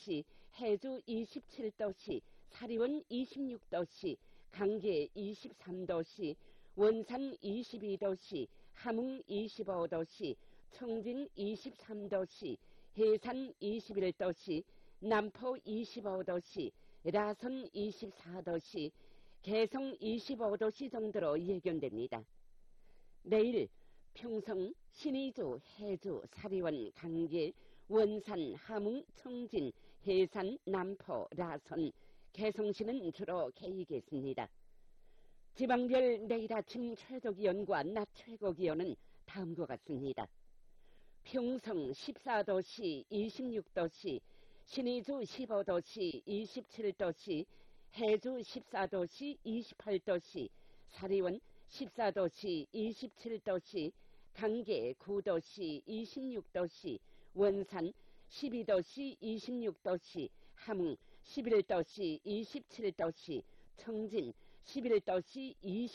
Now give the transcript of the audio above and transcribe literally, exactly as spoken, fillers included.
도시, 해주 이십칠 도시, 사리원 이십육 도시, 강계 이십삼 도시, 원산 이십이 도시, 함흥 이십오 도시, 청진 이십삼 도시, 해산 이십일 도시, 남포 이십오 도시, 라선 이십사 도시, 개성 이십오 도시 정도로 예견됩니다. 내일 평성, 신의주, 해주, 사리원, 강계, 원산, 함흥, 청진, 해산, 남포, 라선, 개성시는 주로 개이겠습니다. 지방별 내일 아침 최저기온과 낮 최고기온은 다음과 같습니다. 평성 십사 도시, 이십육 도시, 신의주 십오 도시, 이십칠 도시, 해주 십사 도시, 이십팔 도시, 사리원 십사 도시, 이십칠 도시, 강계 구 도시, 이십육 도시, 원산 십이 도시, 이십육 도시, 함흥 십일 도시, 이십칠 도시, 청진 십일 도시, 이십